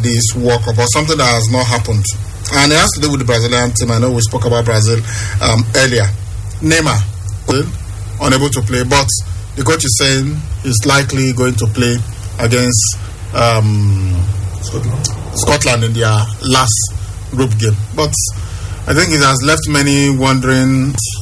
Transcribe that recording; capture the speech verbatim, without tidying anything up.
this World Cup, or something that has not happened. And it has to do with the Brazilian team. I know we spoke about Brazil um, earlier. Neymar, unable to play, but the coach is saying he's likely going to play against um, Scotland. Scotland in their last group game. But I think it has left many wondering